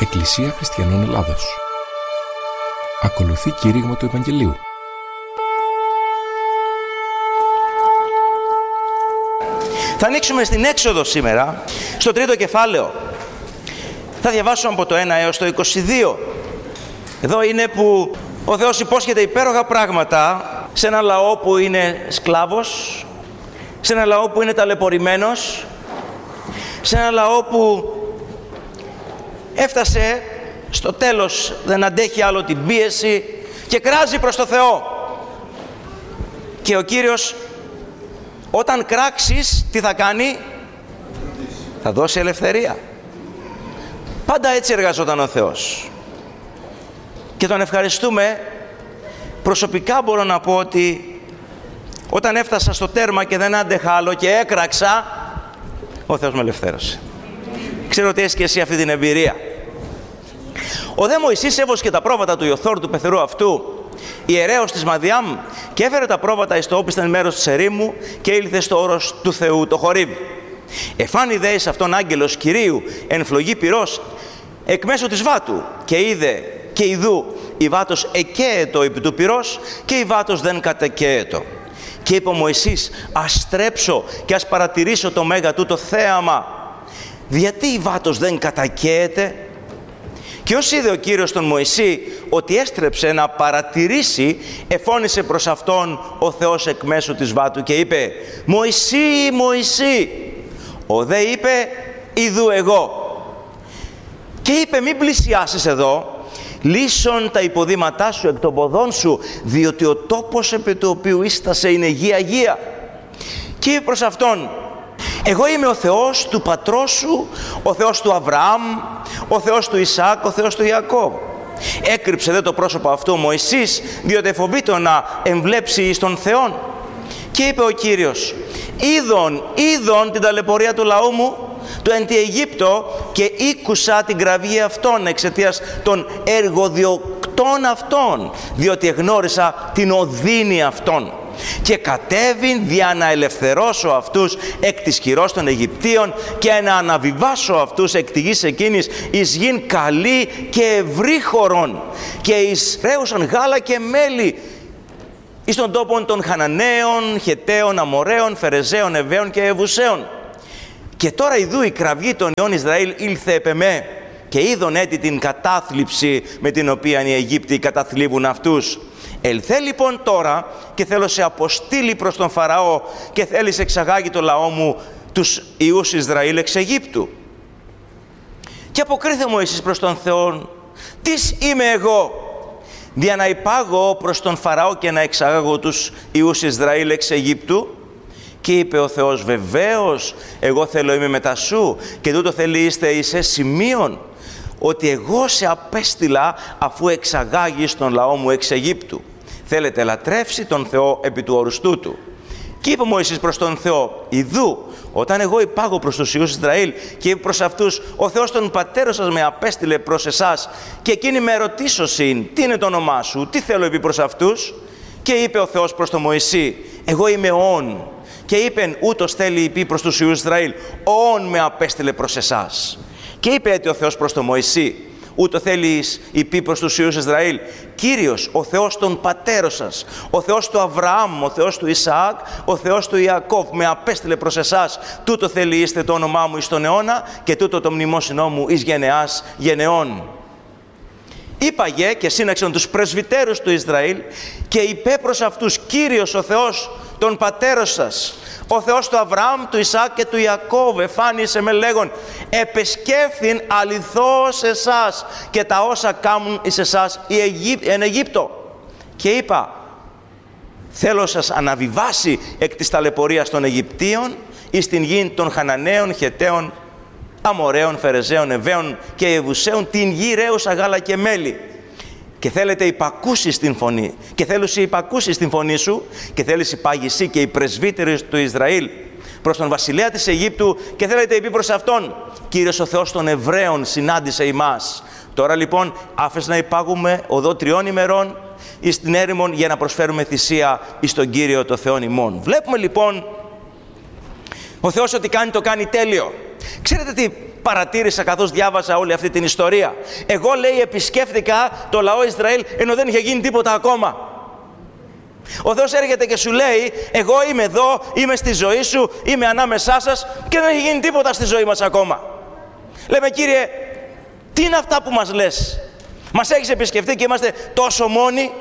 Εκκλησία Χριστιανών Ελλάδος. Ακολουθεί κήρυγμα του Ευαγγελίου. Θα ανοίξουμε στην Έξοδο σήμερα, στο τρίτο κεφάλαιο. Θα διαβάσω από το 1 έως το 22. Εδώ είναι που ο Θεός υπόσχεται υπέροχα πράγματα σε ένα λαό που είναι σκλάβος, σε ένα λαό που είναι ταλαιπωρημένος, σε ένα λαό που έφτασε στο τέλος, δεν αντέχει άλλο την πίεση και κράζει προς το Θεό. Και ο Κύριος, όταν κράξεις, τι θα κάνει? Θα δώσει ελευθερία. Πάντα έτσι εργαζόταν ο Θεός. Και τον ευχαριστούμε. Προσωπικά μπορώ να πω ότι όταν έφτασα στο τέρμα και δεν άντεχα άλλο και έκραξα, ο Θεός με ελευθέρωσε. Ξέρω ότι έχεις και εσύ αυτή την εμπειρία. Ο δε Μωυσής έβοσκε τα πρόβατα του Ιωθώρ του πεθερού αυτού, ιερέως της Μαδιάμ, και έφερε τα πρόβατα εις το όπισθεν μέρος της ερήμου και ήλθε στο όρος του Θεού το Χορήβ. Εφάνη δε εις αυτόν άγγελος Κυρίου εν φλογή πυρός εκ μέσω της βάτου, και είδε και ιδού η βάτος εκαίετο επί του πυρός και η βάτος δεν κατεκαίετο. Και είπε ο Μωυσής, ας στρέψω και ας παρατηρήσω το μέγα τούτο θέαμα, γιατί η βάτος δεν κατακαίεται? Και ως είδε ο Κύριος τον Μωυσή ότι έστρεψε να παρατηρήσει, εφώνησε προς αυτόν ο Θεός εκ μέσω της βάτου και είπε, Μωυσή, Μωυσή. Ο δε είπε, ιδού εγώ. Και είπε, μην πλησιάσεις εδώ, λύσον τα υποδήματά σου εκ των ποδών σου, διότι ο τόπος επί του οποίου ίστασε είναι γη αγία. Και είπε προς αυτόν, εγώ είμαι ο Θεός του πατρός σου, ο Θεός του Αβραάμ, ο Θεός του Ισαάκ, ο Θεός του Ιακώβ. Έκρυψε δε το πρόσωπο αυτού ο Μωυσής, διότι εφοβείτο να εμβλέψει εις τον Θεόν. Και είπε ο Κύριος, είδον την ταλαιπωρία του λαού μου, του εν τη Αιγύπτο, και ήκουσα την κραυγή αυτών εξαιτίας των εργοδιοκτών αυτών, διότι εγνώρισα την οδύνη αυτών. Και κατέβην δια να ελευθερώσω αυτούς εκ της χειρός των Αιγυπτίων και να αναβιβάσω αυτούς εκ τη γης εκείνης εις γην καλή και ευρύχωρον και εις ρέουσαν γάλα και μέλι εις των τόπων των Χαναναίων, Χεταίων, Αμοραίων, Φερεζαίων, Εβαίων και Εβουσαίων. Και τώρα ιδού η κραυγή των ιών Ισραήλ ήλθε επ' εμέ, και είδον έτη την κατάθλιψη με την οποία οι Αιγύπτιοι καταθλίβουν αυτούς. Ελθέ λοιπόν τώρα και θέλω σε αποστείλει προς τον Φαραώ και θέλεις εξαγάγει το λαό μου τους ιούς Ισραήλ εξ Αιγύπτου. Και αποκρίθε ο Μωυσής προς τον Θεό, τις είμαι εγώ, δια να υπάγω προς τον Φαραώ και να εξαγάγω τους ιούς Ισραήλ εξ Αιγύπτου? Και είπε ο Θεός, βεβαίως, εγώ θέλω είμαι μετά σου, και τούτο θέλει είστε εις σημείων, ότι εγώ σε απέστειλα αφού εξαγάγεις τον λαό μου εξ Αιγύπτου. Θέλετε λατρεύσει τον Θεό επί του όρους τούτου. Και είπε ο Μωυσής προς τον Θεό, ιδού, όταν εγώ υπάγω προς τους ιούς Ισραήλ και είπε προς αυτούς, ο Θεός των πατέρων σας με απέστειλε προς εσάς, και εκείνοι με ρωτήσωσιν, τι είναι το όνομά σου, τι θέλω επί προς αυτούς? Και είπε ο Θεός προς τον Μωυσή, εγώ είμαι όν. Και είπεν, ούτως θέλει υπή προς τους ιούς Ισραήλ, όν με απέστειλε προς εσάς. Και είπε έτσι ο Θεός προς τον Μωυσή, ούτω θέλεις υπή προς τους ιούς Ισραήλ, Κύριος, ο Θεός των πατέρων σας, ο Θεός του Αβραάμ, ο Θεός του Ισαάκ, ο Θεός του Ιακώβ, με απέστειλε προς εσάς, τούτο θέλει είστε το όνομά μου εις τον αιώνα και τούτο το μνημόσυνό μου εις γενεάς γενεών. Είπαγε και σύναξαν τους πρεσβυτέρους του Ισραήλ και είπε προς αυτούς, Κύριος ο Θεός των πατέρων σας, ο Θεός του Αβραάμ, του Ισαάκ και του Ιακώβ, εφάνισε με λέγον, επεσκέφθην αληθώς εσάς και τα όσα κάμουν εις εσάς εν Αιγύπτο. Και είπα, θέλω σας αναβιβάσει εκ της ταλαιπωρίας των Αιγυπτίων εις την γη των Χαναναίων, Χεταίων, Αμοραίων, Φερεζαίων, Εβαίων και Εβουσαίων, την γη ρέουσα γάλα και μέλι. Και θέλετε υπακούσεις την φωνή, και θέλεις υπακούσεις την φωνή σου, και θέλεις υπάγησή και οι πρεσβύτεροι του Ισραήλ προς τον βασιλέα της Αιγύπτου, και θέλετε υπή προς αυτόν, Κύριος ο Θεός των Εβραίων συνάντησε ημάς. Τώρα λοιπόν άφες να υπάγουμε οδό 3 ημερών εις την έρημον για να προσφέρουμε θυσία εις τον Κύριο το Θεόν ημών. Βλέπουμε λοιπόν ο Θεός ότι κάνει το κάνει τέλειο. Ξέρετε τι, παρατήρησα καθώς διάβασα όλη αυτή την ιστορία. Εγώ, λέει, επισκέφθηκα το λαό Ισραήλ ενώ δεν είχε γίνει τίποτα ακόμα. Ο Θεός έρχεται και σου λέει, εγώ είμαι εδώ, είμαι στη ζωή σου, είμαι ανάμεσά σας και δεν έχει γίνει τίποτα στη ζωή μας ακόμα. Λέμε, Κύριε, τι είναι αυτά που μας λες? Μας έχεις επισκεφτεί και είμαστε τόσο μόνοι?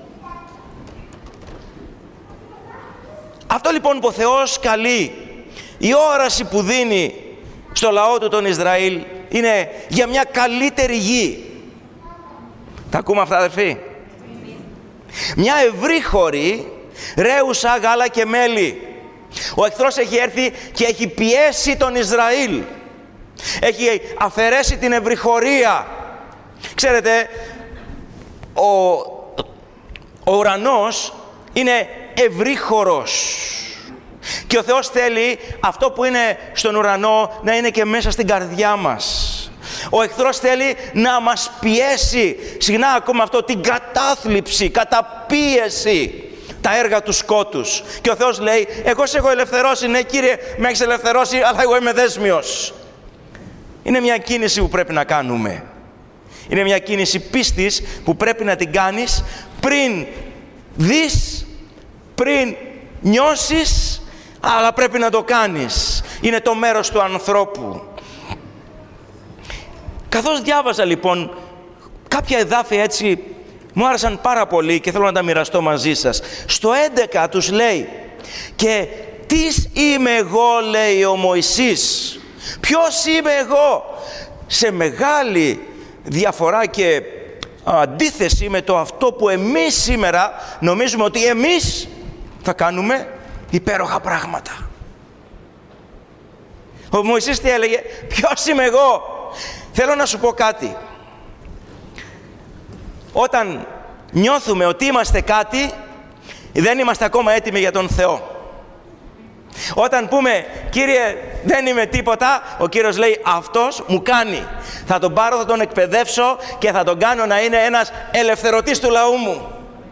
Αυτό λοιπόν που ο Θεός καλεί, η όραση που δίνει στο λαό του τον Ισραήλ, είναι για μια καλύτερη γη. Τα ακούμε αυτά, αδερφοί? Μια ευρύχωρη, ρέουσα γάλα και μέλι. Ο εχθρός έχει έρθει και έχει πιέσει τον Ισραήλ. Έχει αφαιρέσει την ευρυχωρία. Ξέρετε, ο ουρανός είναι ευρύχωρος. Και ο Θεός θέλει αυτό που είναι στον ουρανό να είναι και μέσα στην καρδιά μας. Ο εχθρός θέλει να μας πιέσει, συχνά ακούμε αυτό, την κατάθλιψη, καταπίεση, τα έργα του σκότους. Και ο Θεός λέει, εγώ σε έχω ελευθερώσει. Ναι, Κύριε, με έχεις ελευθερώσει, αλλά εγώ είμαι δέσμιος. Είναι μια κίνηση που πρέπει να κάνουμε. Είναι μια κίνηση πίστης που πρέπει να την κάνεις πριν δεις, πριν νιώσεις, αλλά πρέπει να το κάνεις. Είναι το μέρος του ανθρώπου. Καθώς διάβαζα λοιπόν κάποια εδάφια, έτσι μου άρεσαν πάρα πολύ και θέλω να τα μοιραστώ μαζί σας. Στο 11 τους λέει, και τις είμαι εγώ, λέει ο Μωυσής. Ποιος είμαι εγώ? Σε μεγάλη διαφορά και αντίθεση με το αυτό που εμείς σήμερα νομίζουμε ότι εμείς θα κάνουμε υπέροχα πράγματα. Ο Μωυσής τι έλεγε? Ποιος είμαι εγώ? Θέλω να σου πω κάτι. Όταν νιώθουμε ότι είμαστε κάτι, δεν είμαστε ακόμα έτοιμοι για τον Θεό. Όταν πούμε, Κύριε, δεν είμαι τίποτα, ο Κύριος λέει, αυτός μου κάνει. Θα τον πάρω, θα τον εκπαιδεύσω και θα τον κάνω να είναι ένας ελευθερωτής του λαού μου.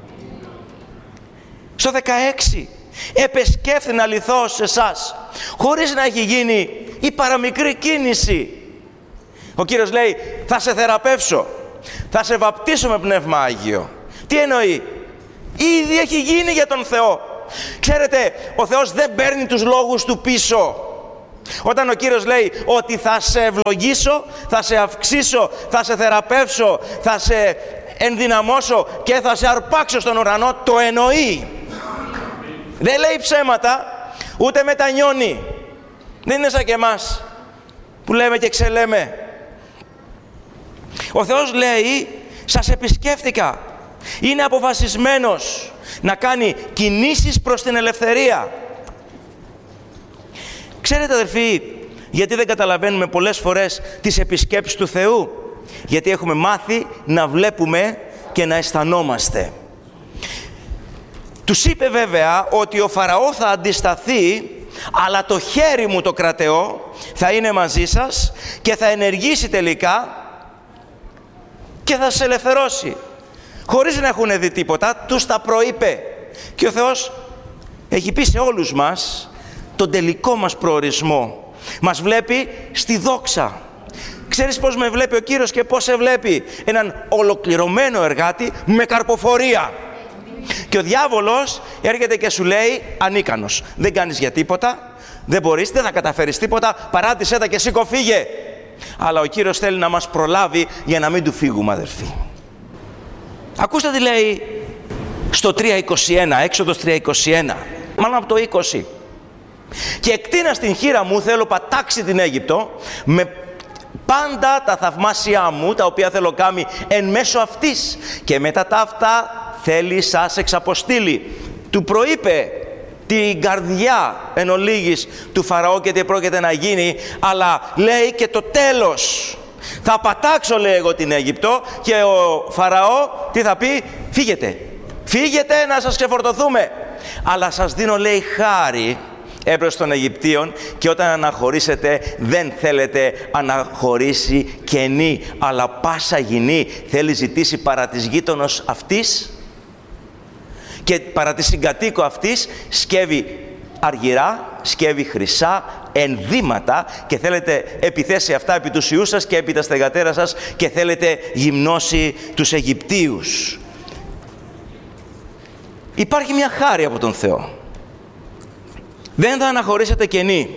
Στο 16, επεσκέφθη να λυθώ σε εσάς, χωρίς να έχει γίνει η παραμικρή κίνηση. Ο Κύριος λέει, θα σε θεραπεύσω, θα σε βαπτίσω με Πνεύμα Άγιο. Τι εννοεί? Ήδη έχει γίνει για τον Θεό. Ξέρετε, ο Θεός δεν παίρνει τους λόγους του πίσω. Όταν ο Κύριος λέει ότι θα σε ευλογήσω, θα σε αυξήσω, θα σε θεραπεύσω, θα σε ενδυναμώσω και θα σε αρπάξω στον ουρανό, το εννοεί. Δεν λέει ψέματα, ούτε μετανιώνει. Δεν είναι σαν και εμάς που λέμε και ξελέμε. Ο Θεός λέει, σας επισκέφθηκα. Είναι αποφασισμένος να κάνει κινήσεις προς την ελευθερία. Ξέρετε, αδερφοί, γιατί δεν καταλαβαίνουμε πολλές φορές τις επισκέψεις του Θεού? Γιατί έχουμε μάθει να βλέπουμε και να αισθανόμαστε. Τους είπε βέβαια ότι ο Φαραώ θα αντισταθεί, αλλά το χέρι μου το κρατεό θα είναι μαζί σας και θα ενεργήσει τελικά και θα σε ελευθερώσει. Χωρίς να έχουν δει τίποτα, τους τα προείπε. Και ο Θεός έχει πει σε όλους μας τον τελικό μας προορισμό. Μας βλέπει στη δόξα. Ξέρεις πώς με βλέπει ο Κύριος και πώς σε βλέπει? Έναν ολοκληρωμένο εργάτη με καρποφορία. Και ο διάβολος έρχεται και σου λέει, ανίκανος, δεν κάνεις για τίποτα, δεν μπορείς, δεν θα καταφέρεις τίποτα, παράτησέ τα και σήκω φύγε. Αλλά ο Κύριος θέλει να μας προλάβει για να μην του φύγουμε, αδερφοί. Ακούστε τι λέει στο 3.21, Έξοδος 3.21, μάλλον από το 20. Και εκτείνα στην χείρα μου, θέλω πατάξει την Αίγυπτο, με πάντα τα θαυμάσια μου, τα οποία θέλω κάμει εν μέσω αυτής. Και μετά τα αυτά θέλει σας εξαποστήλει. Του προείπε την καρδιά εν ολίγης του Φαραώ και τι πρόκειται να γίνει, αλλά λέει και το τέλος. Θα πατάξω, λέει, εγώ την Αίγυπτο και ο Φαραώ τι θα πει? Φύγετε, φύγετε να σας ξεφορτωθούμε. Αλλά σας δίνω, λέει, χάρη έπρος των Αιγυπτίων, και όταν αναχωρήσετε δεν θέλετε αναχωρήσει κενή, αλλά πάσα γηνή. Θέλει ζητήσει παρά της γείτονος αυτής και παρά τη συγκατοίκο αυτής σκεύει αργυρά σκεύη χρυσά, ενδύματα και θέλετε επιθέσει αυτά επί τους ιούς σας και επί τα στεγατέρα σας και θέλετε γυμνώσει τους Αιγυπτίους. Υπάρχει μια χάρη από τον Θεό. Δεν θα αναχωρήσετε κενή.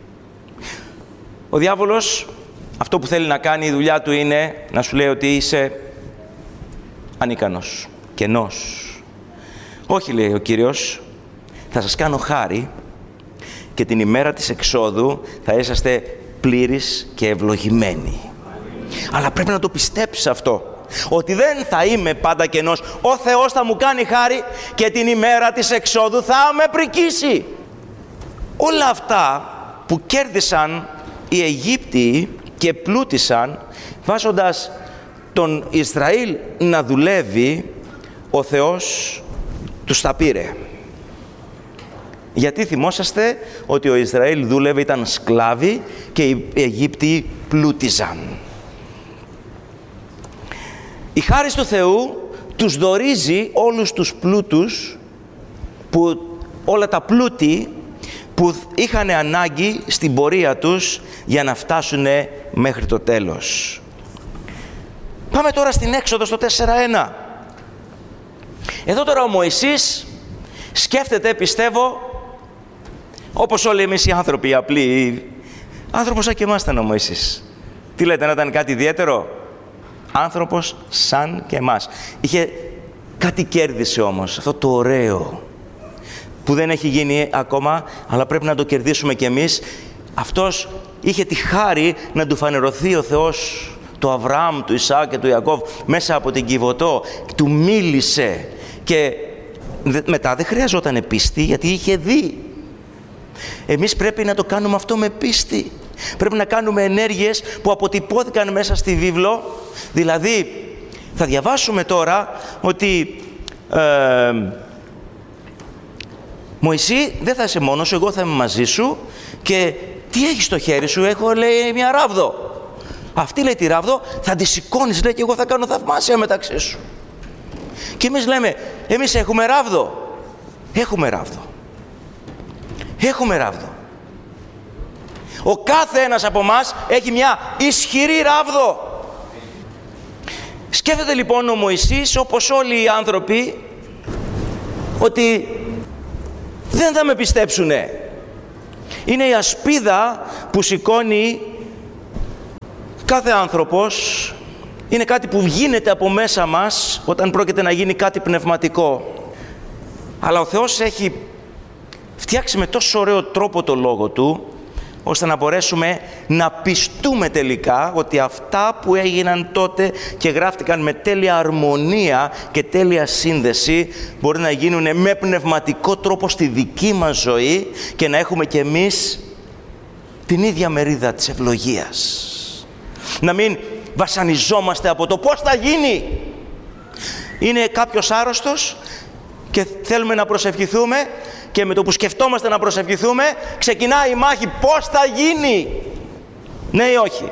Ο διάβολος αυτό που θέλει να κάνει, η δουλειά του είναι να σου λέει ότι είσαι ανίκανος, κενός. Όχι, λέει ο Κύριος, θα σας κάνω χάρη και την ημέρα της εξόδου θα είσαστε πλήρεις και ευλογημένοι. Αλλά πρέπει να το πιστέψεις αυτό, ότι δεν θα είμαι πάντα κενός. Ο Θεός θα μου κάνει χάρη και την ημέρα της εξόδου θα με πρικήσει. Όλα αυτά που κέρδισαν οι Αιγύπτιοι και πλούτησαν βάζοντας τον Ισραήλ να δουλεύει, ο Θεός τους τα πήρε. Γιατί θυμόσαστε ότι ο Ισραήλ δούλευε, ήταν σκλάβοι και οι Αιγύπτιοι πλούτιζαν. Η χάρις του Θεού τους δωρίζει όλους τους πλούτους, όλα τα πλούτη που είχαν ανάγκη στην πορεία τους για να φτάσουν μέχρι το τέλος. Πάμε τώρα στην Έξοδο στο 4.1. Εδώ τώρα ο Μωυσής σκέφτεται, πιστεύω, όπως όλοι εμείς οι άνθρωποι, οι απλοί, άνθρωπος σαν και εμάς ήταν ο Μωυσής. Τι λέτε, να ήταν κάτι ιδιαίτερο? Άνθρωπος σαν και εμάς. Κάτι κέρδισε όμως, αυτό το ωραίο, που δεν έχει γίνει ακόμα, αλλά πρέπει να το κερδίσουμε κι εμείς. Αυτός είχε τη χάρη να του φανερωθεί ο Θεός, του Αβραάμ, του Ισαάκ και του Ιακώβ, μέσα από την Κιβωτό, του μίλησε και μετά δεν χρειαζόταν πίστη, γιατί είχε δει. Εμείς πρέπει να το κάνουμε αυτό με πίστη. Πρέπει να κάνουμε ενέργειες που αποτυπώθηκαν μέσα στη βίβλο. Δηλαδή, θα διαβάσουμε τώρα ότι Μωυσή, δεν θα είσαι μόνος σου, εγώ θα είμαι μαζί σου και τι έχεις στο χέρι σου? Έχω, λέει, μια ράβδο. Αυτή, λέει, τη ράβδο θα τη σηκώνεις, λέει, και εγώ θα κάνω θαυμάσια μεταξύ σου. Και εμείς λέμε, εμείς έχουμε ράβδο. Έχουμε ράβδο. Έχουμε ράβδο. Ο κάθε ένας από εμάς έχει μια ισχυρή ράβδο. Σκέφτεται λοιπόν ο Μωυσής, όπως όλοι οι άνθρωποι, ότι δεν θα με πιστέψουνε. Είναι η ασπίδα που σηκώνει κάθε άνθρωπος. Είναι κάτι που γίνεται από μέσα μας όταν πρόκειται να γίνει κάτι πνευματικό. Αλλά ο Θεός έχει φτιάξει με τόσο ωραίο τρόπο το λόγο Του, ώστε να μπορέσουμε να πιστούμε τελικά ότι αυτά που έγιναν τότε και γράφτηκαν με τέλεια αρμονία και τέλεια σύνδεση μπορεί να γίνουν με πνευματικό τρόπο στη δική μας ζωή και να έχουμε κι εμείς την ίδια μερίδα της ευλογίας. Να μην βασανιζόμαστε από το πώς θα γίνει. Είναι κάποιος άρρωστος και θέλουμε να προσευχηθούμε και με το που σκεφτόμαστε να προσευχηθούμε ξεκινάει η μάχη πώς θα γίνει. Ναι ή όχι?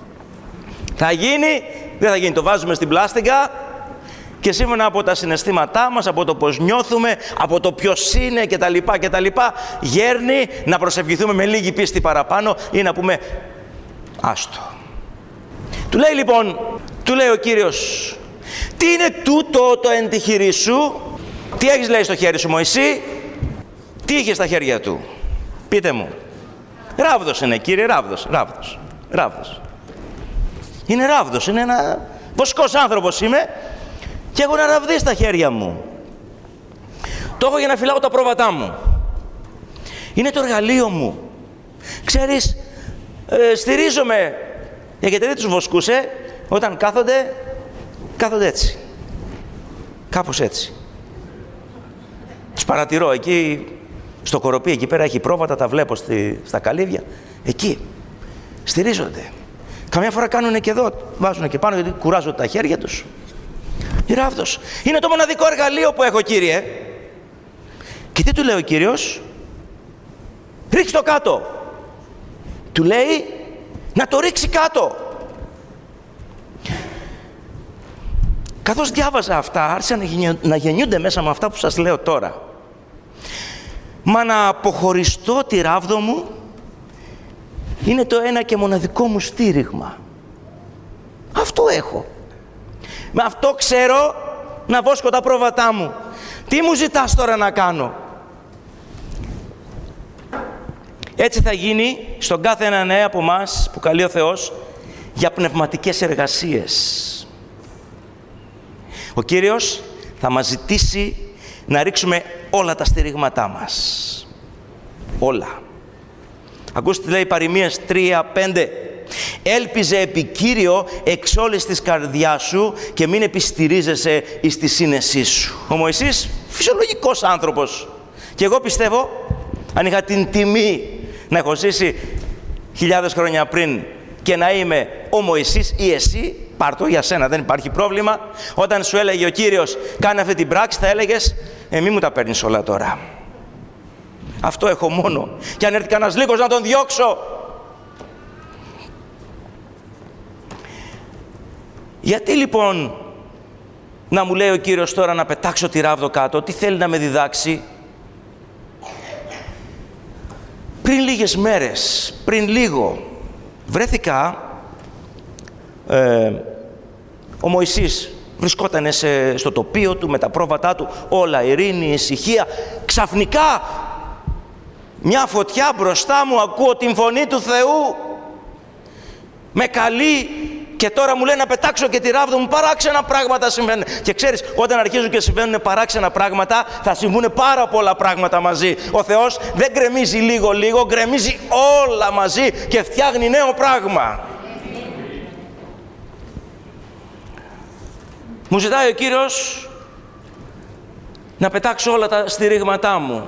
Θα γίνει, δεν θα γίνει? Το βάζουμε στην πλάστιγκα και σύμφωνα από τα συναισθήματά μας, από το πώς νιώθουμε, από το ποιος είναι κτλ. Γέρνει να προσευχηθούμε με λίγη πίστη παραπάνω ή να πούμε άστο. Του λέει λοιπόν, του λέει ο Κύριος, τι είναι τούτο το εν τη χειρή σου? Τι έχεις, λέει, στο χέρι σου, Μωυσή? Τι είχε στα χέρια του? Πείτε μου. Ράβδος είναι, Κύριε, ράβδος. Είναι ράβδος, είναι ένα βοσκός άνθρωπος είμαι και έχω ένα ραβδί στα χέρια μου. Το έχω για να φυλάω τα πρόβατά μου. Είναι το εργαλείο μου. Ξέρεις, στηρίζομαι, γιατί δεν τους βοσκούσε, όταν κάθονται έτσι. Κάπως έτσι. Τους παρατηρώ εκεί στο κοροπή, εκεί πέρα έχει πρόβατα, τα βλέπω στα καλύβια. Εκεί στηρίζονται. Καμιά φορά κάνουν και εδώ, βάζουν και πάνω γιατί κουράζονται τα χέρια τους. Η ράβδος. Είναι το μοναδικό εργαλείο που έχω, Κύριε. Και τι του λέει ο Κύριος? Ρίξ' το κάτω. Του λέει να το ρίξει κάτω. Καθώς διάβαζα αυτά, άρχισαν να γεννιούνται μέσα με αυτά που σας λέω τώρα. Μα να αποχωριστώ τη ράβδο μου είναι το ένα και μοναδικό μου στήριγμα. Αυτό έχω. Με αυτό ξέρω να βόσκω τα πρόβατά μου. Τι μου ζητάς τώρα να κάνω? Έτσι θα γίνει στον κάθε έναν από εμάς που καλεί ο Θεός για πνευματικές εργασίες. Ο Κύριος θα μας ζητήσει να ρίξουμε όλα τα στηρίγματά μας. Όλα. Ακούστε τι λέει Παροιμίας 3:5. Έλπιζε επί Κύριο εξ όλης της καρδιάς σου και μην επιστηρίζεσαι εις τη σύνεσή σου. Ο Μωυσής, φυσιολογικός άνθρωπος. Και εγώ πιστεύω, αν είχα την τιμή να έχω ζήσει χιλιάδες χρόνια πριν και να είμαι ο Μωυσής ή εσύ, πάρ' το για σένα, δεν υπάρχει πρόβλημα. Όταν σου έλεγε ο Κύριος κάνε αυτή την πράξη, θα έλεγες μη μου τα παίρνεις όλα τώρα. Αυτό έχω μόνο. Και αν έρθει κανένας λίγος να τον διώξω. Γιατί λοιπόν να μου λέει ο Κύριος τώρα να πετάξω τη ράβδο κάτω? Τι θέλει να με διδάξει? Πριν λίγες μέρες, πριν λίγο, βρέθηκα, ο Μωυσής βρισκόταν στο τοπίο του με τα πρόβατά του, όλα ειρήνη, ησυχία. Ξαφνικά μια φωτιά μπροστά μου, ακούω την φωνή του Θεού, με καλεί και τώρα μου λέει να πετάξω και τη ράβδο μου. Παράξενα πράγματα συμβαίνουν. Και ξέρεις, όταν αρχίζουν και συμβαίνουν παράξενα πράγματα, θα συμβούν πάρα πολλά πράγματα μαζί. Ο Θεός δεν γκρεμίζει λίγο-λίγο, γκρεμίζει όλα μαζί και φτιάχνει νέο πράγμα. Μου ζητάει ο Κύριος να πετάξω όλα τα στηρίγματά μου.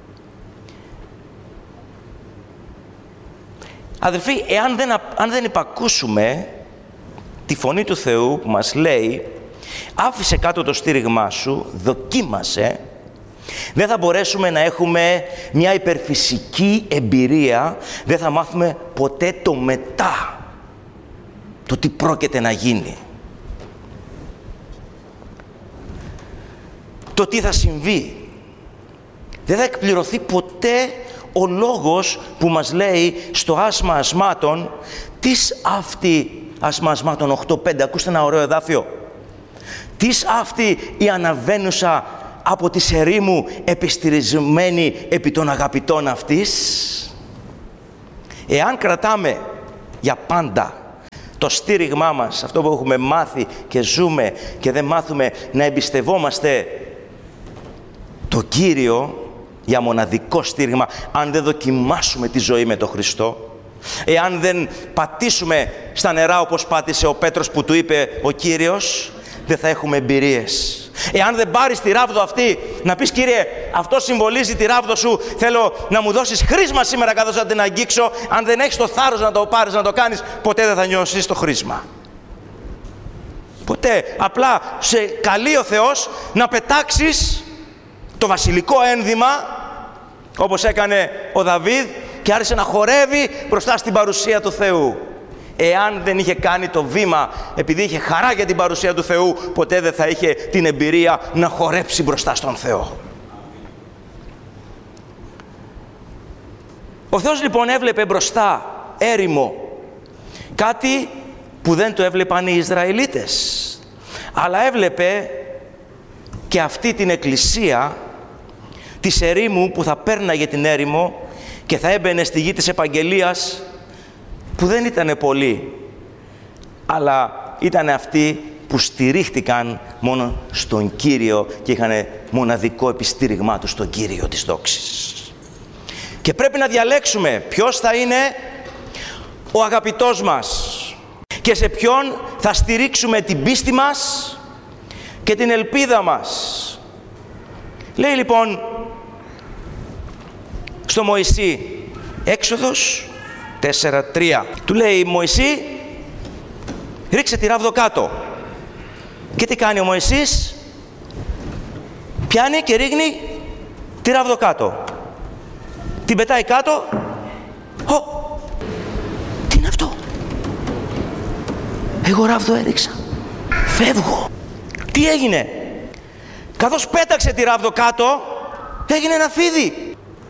Αδελφοί, αν δεν υπακούσουμε τη φωνή του Θεού που μας λέει άφησε κάτω το στήριγμά σου, δοκίμασε, δεν θα μπορέσουμε να έχουμε μια υπερφυσική εμπειρία, δεν θα μάθουμε ποτέ το μετά, το τι πρόκειται να γίνει, το τι θα συμβεί. Δεν θα εκπληρωθεί ποτέ ο λόγος που μας λέει στο άσμα ασμάτων, τις αυτή άσμα ασμάτων 8:5, ακούστε ένα ωραίο εδάφιο. Τις αυτή η αναβαίνουσα από τη ερήμου επιστηρισμένη επί των αγαπητών αυτής. Εάν κρατάμε για πάντα το στήριγμά μας, αυτό που έχουμε μάθει και ζούμε και δεν μάθουμε να εμπιστευόμαστε το Κύριο για μοναδικό στήριγμα, αν δεν δοκιμάσουμε τη ζωή με τον Χριστό, εάν δεν πατήσουμε στα νερά όπως πάτησε ο Πέτρος που του είπε ο Κύριος, δεν θα έχουμε εμπειρίες. Εάν δεν πάρεις τη ράβδο αυτή, να πεις Κύριε, αυτό συμβολίζει τη ράβδο σου, θέλω να μου δώσεις χρήσμα σήμερα καθώς θα την αγγίξω, αν δεν έχεις το θάρρος να το πάρεις, να το κάνεις, ποτέ δεν θα νιώσεις το χρήσμα. Ποτέ. Απλά σε καλεί ο Θεός να πετάξεις το βασιλικό ένδυμα, όπως έκανε ο Δαβίδ και άρχισε να χορεύει μπροστά στην παρουσία του Θεού. Εάν δεν είχε κάνει το βήμα, επειδή είχε χαρά για την παρουσία του Θεού, ποτέ δεν θα είχε την εμπειρία να χορέψει μπροστά στον Θεό. Ο Θεός λοιπόν έβλεπε μπροστά έρημο, κάτι που δεν το έβλεπαν οι Ισραηλίτες, αλλά έβλεπε και αυτή την εκκλησία της ερήμου που θα πέρναγε την έρημο και θα έμπαινε στη γη της επαγγελίας, που δεν ήτανε πολλοί, αλλά ήταν αυτοί που στηρίχτηκαν μόνο στον Κύριο και είχαν μοναδικό επιστήριγμά τους στον Κύριο της δόξης. Και πρέπει να διαλέξουμε ποιος θα είναι ο αγαπητός μας και σε ποιον θα στηρίξουμε την πίστη μας και την ελπίδα μας. Λέει λοιπόν στο Μωυσή, Έξοδος 4:3, του λέει Μωυσή, ρίξε τη ράβδο κάτω. Και τι κάνει ο Μωυσής? Πιάνει και ρίχνει τη ράβδο κάτω. Την πετάει κάτω. Τι είναι αυτό? Εγώ ράβδο έριξα. Φεύγω. Τι έγινε? Καθώς πέταξε τη ράβδο κάτω, έγινε ένα φίδι.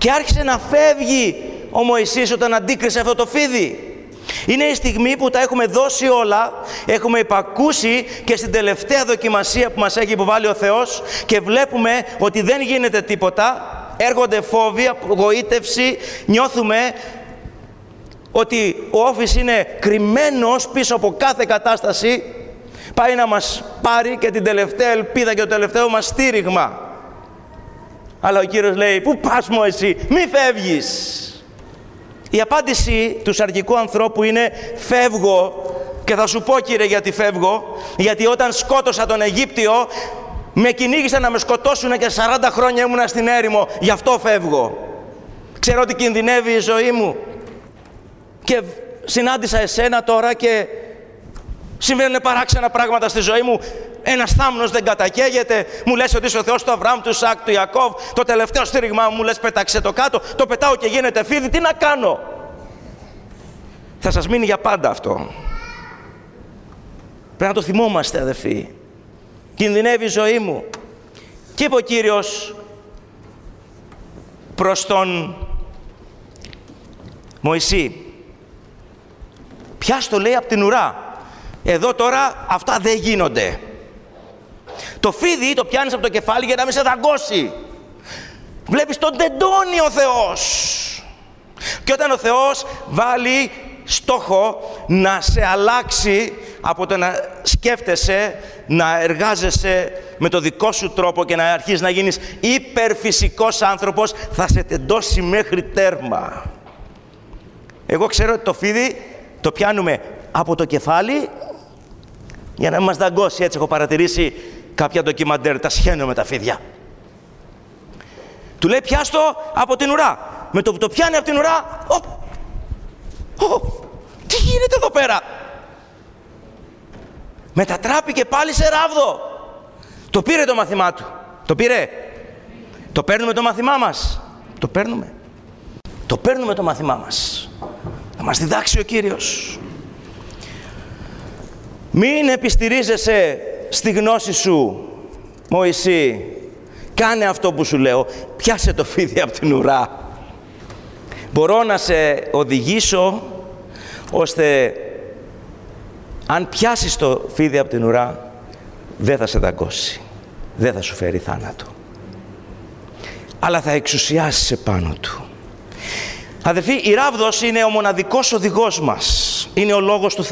Και άρχισε να φεύγει ο Μωυσής όταν αντίκρισε αυτό το φίδι. Είναι η στιγμή που τα έχουμε δώσει όλα, έχουμε υπακούσει και στην τελευταία δοκιμασία που μας έχει υποβάλει ο Θεός και βλέπουμε ότι δεν γίνεται τίποτα, έρχονται φόβοι, απογοήτευση, νιώθουμε ότι ο όφης είναι κρυμμένος πίσω από κάθε κατάσταση, πάει να μας πάρει και την τελευταία ελπίδα και το τελευταίο μας στήριγμα. Αλλά ο Κύριος λέει, πού πας Μωυσή, μη φεύγεις. Η απάντηση του σαρκικού ανθρώπου είναι φεύγω, και θα σου πω Κύριε γιατί φεύγω, γιατί όταν σκότωσα τον Αιγύπτιο με κυνήγησαν να με σκοτώσουν και 40 χρόνια ήμουνα στην έρημο, γι' αυτό φεύγω. Ξέρω ότι κινδυνεύει η ζωή μου και συνάντησα εσένα τώρα και συμβαίνουν παράξενα πράγματα στη ζωή μου. Ένας θάμνος δεν κατακαίγεται, μου λες ότι είσαι ο Θεός του Αβραάμ, του Ισαάκ, του Ιακώβ, το τελευταίο στήριγμα μου λες πέταξε το κάτω, το πετάω και γίνεται φίδι, τι να κάνω. Θα σας μείνει για πάντα αυτό. Πρέπει να το θυμόμαστε αδελφοί. Κινδυνεύει η ζωή μου. Και είπε ο Κύριος προς τον Μωυσή, πιάσ' το λέει από την ουρά. Εδώ τώρα αυτά δεν γίνονται. Το φίδι το πιάνεις από το κεφάλι για να μην σε δαγκώσει. Βλέπεις, τον τεντώνει ο Θεός. Και όταν ο Θεός βάλει στόχο να σε αλλάξει από το να σκέφτεσαι, να εργάζεσαι με το δικό σου τρόπο και να αρχίσεις να γίνεις υπερφυσικός άνθρωπος, θα σε τεντώσει μέχρι τέρμα. Εγώ ξέρω ότι το φίδι το πιάνουμε από το κεφάλι για να μην μας δαγκώσει. Έτσι έχω παρατηρήσει κάποια ντοκιμαντέρ, τα σχαίνω με τα φίδια. Του λέει πιάστο από την ουρά. Με το που το πιάνει από την ουρά, τι γίνεται εδώ πέρα. Μετατράπηκε πάλι σε ράβδο. Το πήρε το μαθημά του. Το πήρε. Το παίρνουμε το μαθημά μας. Το παίρνουμε. Το παίρνουμε το μαθημά μας. Θα μας διδάξει ο Κύριος. Μην επιστηρίζεσαι στη γνώση σου, Μωυσή. Κάνε αυτό που σου λέω. Πιάσε το φίδι από την ουρά. Μπορώ να σε οδηγήσω ώστε αν πιάσεις το φίδι από την ουρά δεν θα σε δαγκώσει. Δεν θα σου φέρει θάνατο. Αλλά θα εξουσιάσεις επάνω του. Αδελφοί, η ράβδος είναι ο μοναδικός οδηγός μας. Είναι ο Λόγος του Θεού.